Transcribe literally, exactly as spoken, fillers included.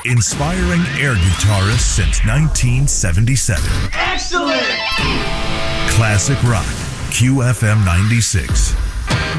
Inspiring air guitarists since nineteen seventy-seven. Excellent! Classic rock, Q F M ninety-six.